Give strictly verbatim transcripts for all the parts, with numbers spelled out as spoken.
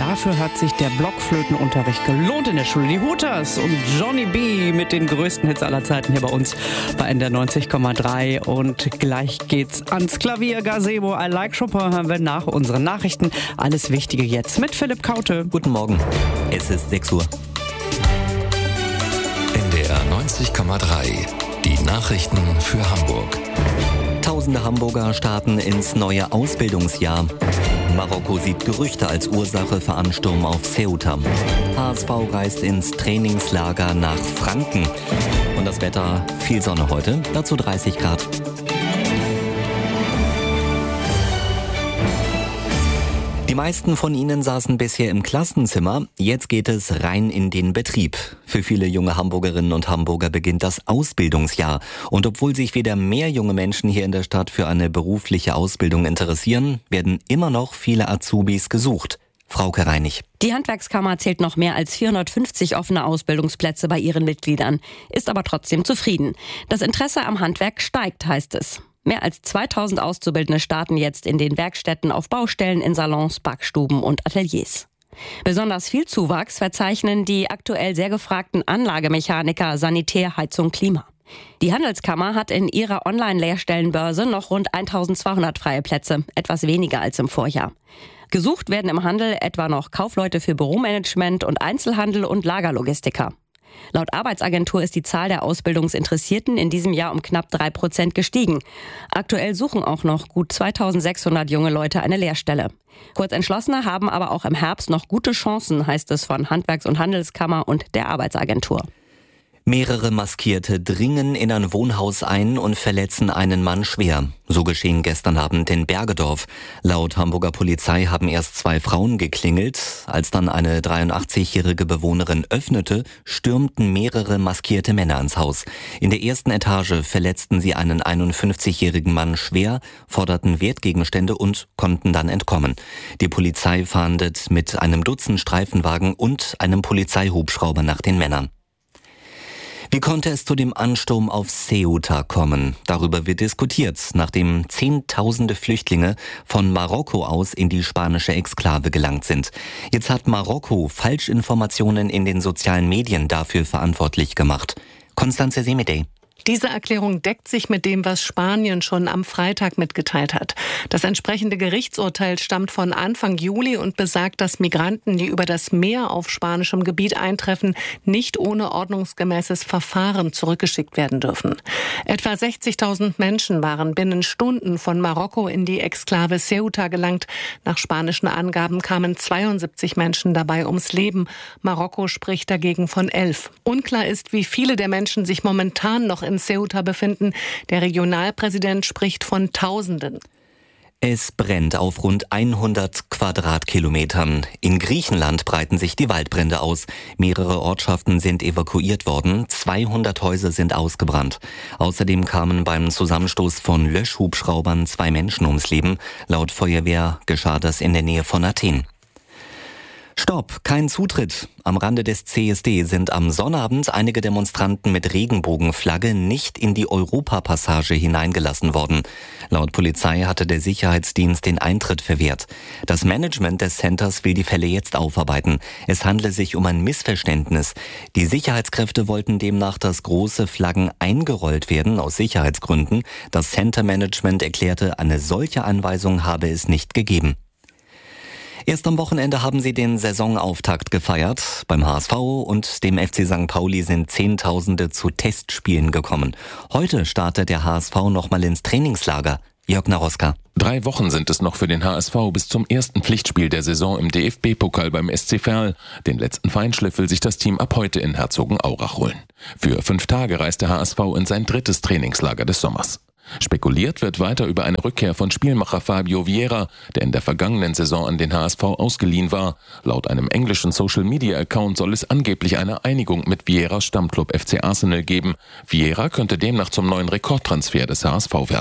dafür hat sich der Blockflötenunterricht gelohnt in der Schule. Die Hooters und Johnny B. mit den größten Hits aller Zeiten hier bei uns bei N D R neunzig Komma drei. Und gleich geht's ans Klavier. Gazebo, I Like Chopin haben wir nach unseren Nachrichten. Alles Wichtige jetzt mit Philipp Kaute. Guten Morgen, es ist sechs Uhr. N D R neunzig Komma drei, die Nachrichten für Hamburg. Tausende Hamburger starten ins neue Ausbildungsjahr. Marokko sieht Gerüchte als Ursache für Ansturm auf Ceuta. H S V reist ins Trainingslager nach Franken. Und das Wetter, viel Sonne heute, dazu dreißig Grad. Die meisten von ihnen saßen bisher im Klassenzimmer, jetzt geht es rein in den Betrieb. Für viele junge Hamburgerinnen und Hamburger beginnt das Ausbildungsjahr. Und obwohl sich wieder mehr junge Menschen hier in der Stadt für eine berufliche Ausbildung interessieren, werden immer noch viele Azubis gesucht. Frauke Reinig. Die Handwerkskammer zählt noch mehr als vierhundertfünfzig offene Ausbildungsplätze bei ihren Mitgliedern, ist aber trotzdem zufrieden. Das Interesse am Handwerk steigt, heißt es. Mehr als zweitausend Auszubildende starten jetzt in den Werkstätten, auf Baustellen, in Salons, Backstuben und Ateliers. Besonders viel Zuwachs verzeichnen die aktuell sehr gefragten Anlagemechaniker, Sanitär, Heizung, Klima. Die Handelskammer hat in ihrer Online-Lehrstellenbörse noch rund eintausendzweihundert freie Plätze, etwas weniger als im Vorjahr. Gesucht werden im Handel etwa noch Kaufleute für Büromanagement und Einzelhandel und Lagerlogistiker. Laut Arbeitsagentur ist die Zahl der Ausbildungsinteressierten in diesem Jahr um knapp drei Prozent gestiegen. Aktuell suchen auch noch gut zweitausendsechshundert junge Leute eine Lehrstelle. Kurzentschlossene haben aber auch im Herbst noch gute Chancen, heißt es von Handwerks- und Handelskammer und der Arbeitsagentur. Mehrere Maskierte dringen in ein Wohnhaus ein und verletzen einen Mann schwer. So geschehen gestern Abend in Bergedorf. Laut Hamburger Polizei haben erst zwei Frauen geklingelt. Als dann eine dreiundachtzigjährige Bewohnerin öffnete, stürmten mehrere maskierte Männer ins Haus. In der ersten Etage verletzten sie einen einundfünfzigjährigen Mann schwer, forderten Wertgegenstände und konnten dann entkommen. Die Polizei fahndet mit einem Dutzend Streifenwagen und einem Polizeihubschrauber nach den Männern. Wie konnte es zu dem Ansturm auf Ceuta kommen? Darüber wird diskutiert, nachdem Zehntausende Flüchtlinge von Marokko aus in die spanische Exklave gelangt sind. Jetzt hat Marokko Falschinformationen in den sozialen Medien dafür verantwortlich gemacht. Constanze Semidey. Diese Erklärung deckt sich mit dem, was Spanien schon am Freitag mitgeteilt hat. Das entsprechende Gerichtsurteil stammt von Anfang Juli und besagt, dass Migranten, die über das Meer auf spanischem Gebiet eintreffen, nicht ohne ordnungsgemäßes Verfahren zurückgeschickt werden dürfen. Etwa sechzigtausend Menschen waren binnen Stunden von Marokko in die Exklave Ceuta gelangt. Nach spanischen Angaben kamen zweiundsiebzig Menschen dabei ums Leben. Marokko spricht dagegen von elf. Unklar ist, wie viele der Menschen sich momentan noch in Ceuta befinden. Der Regionalpräsident spricht von Tausenden. Es brennt auf rund hundert Quadratkilometern. In Griechenland breiten sich die Waldbrände aus. Mehrere Ortschaften sind evakuiert worden. zweihundert Häuser sind ausgebrannt. Außerdem kamen beim Zusammenstoß von Löschhubschraubern zwei Menschen ums Leben. Laut Feuerwehr geschah das in der Nähe von Athen. Stopp, kein Zutritt. Am Rande des C S D sind am Sonnabend einige Demonstranten mit Regenbogenflagge nicht in die Europapassage hineingelassen worden. Laut Polizei hatte der Sicherheitsdienst den Eintritt verwehrt. Das Management des Centers will die Fälle jetzt aufarbeiten. Es handle sich um ein Missverständnis. Die Sicherheitskräfte wollten demnach, dass große Flaggen eingerollt werden aus Sicherheitsgründen. Das Center-Management erklärte, eine solche Anweisung habe es nicht gegeben. Erst am Wochenende haben sie den Saisonauftakt gefeiert. Beim H S V und dem F C Sankt Pauli sind Zehntausende zu Testspielen gekommen. Heute startet der H S V nochmal ins Trainingslager. Jörg Naroska. Drei Wochen sind es noch für den H S V bis zum ersten Pflichtspiel der Saison im D F B-Pokal beim S C Verl. Den letzten Feinschliff will sich das Team ab heute in Herzogenaurach holen. Für fünf Tage reist der H S V in sein drittes Trainingslager des Sommers. Spekuliert wird weiter über eine Rückkehr von Spielmacher Fabio Vieira, der in der vergangenen Saison an den H S V ausgeliehen war. Laut einem englischen Social-Media-Account soll es angeblich eine Einigung mit Vieiras Stammclub F C Arsenal geben. Vieira könnte demnach zum neuen Rekordtransfer des H S V werden.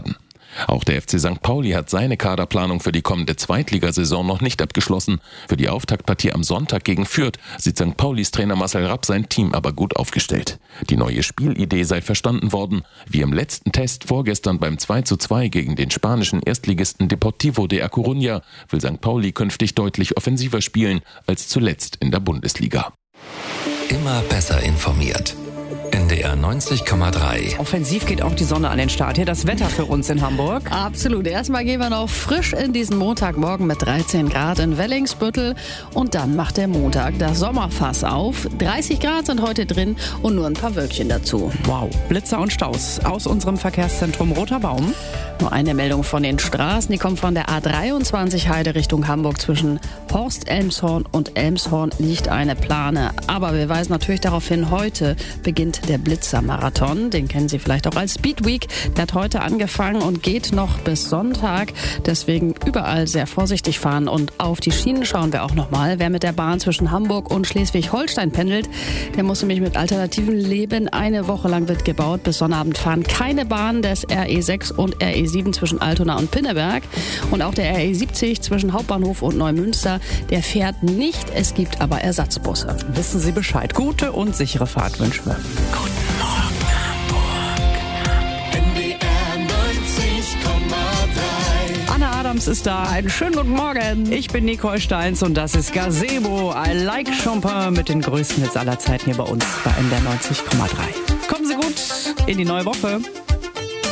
Auch der F C Sankt Pauli hat seine Kaderplanung für die kommende Zweitligasaison noch nicht abgeschlossen. Für die Auftaktpartie am Sonntag gegen Fürth sieht Sankt Paulis Trainer Marcel Rapp sein Team aber gut aufgestellt. Die neue Spielidee sei verstanden worden. Wie im letzten Test vorgestern beim zwei zu zwei gegen den spanischen Erstligisten Deportivo de A Coruña will Sankt Pauli künftig deutlich offensiver spielen als zuletzt in der Bundesliga. Immer besser informiert. N D R neunzig Komma drei. Offensiv geht auch die Sonne an den Start. Hier das Wetter für uns in Hamburg. Absolut. Erstmal gehen wir noch frisch in diesen Montagmorgen mit dreizehn Grad in Wellingsbüttel. Und dann macht der Montag das Sommerfass auf. dreißig Grad sind heute drin und nur ein paar Wölkchen dazu. Wow, Blitzer und Staus aus unserem Verkehrszentrum Roter Baum. Nur eine Meldung von den Straßen. Die kommt von der A dreiundzwanzig Heide Richtung Hamburg. Zwischen Horst-Elmshorn und Elmshorn liegt eine Plane. Aber wir weisen natürlich darauf hin, heute beginnt der Blitzer-Marathon. Den kennen Sie vielleicht auch als Speed Week. Der hat heute angefangen und geht noch bis Sonntag. Deswegen überall sehr vorsichtig fahren. Und auf die Schienen schauen wir auch nochmal. Wer mit der Bahn zwischen Hamburg und Schleswig-Holstein pendelt, der muss nämlich mit Alternativen leben. Eine Woche lang wird gebaut. Bis Sonnabend fahren keine Bahnen des R E sechs und R E sieben zwischen Altona und Pinneberg. Und auch der R E siebzig zwischen Hauptbahnhof und Neumünster, der fährt nicht. Es gibt aber Ersatzbusse. Wissen Sie Bescheid. Gute und sichere Fahrt wünschen wir. Guten Morgen, Hamburg. N D R neunzig Komma drei. Anna Adams ist da. Einen schönen guten Morgen. Ich bin Nicole Steins und das ist Gazebo. I like Chopin mit den größten Hits aller Zeiten hier bei uns bei N D R neunzig Komma drei. Kommen Sie gut in die neue Woche.